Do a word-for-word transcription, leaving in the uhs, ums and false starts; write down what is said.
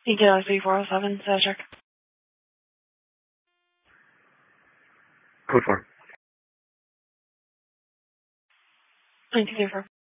E K three four oh seven, Cedric. Code four. Thank you,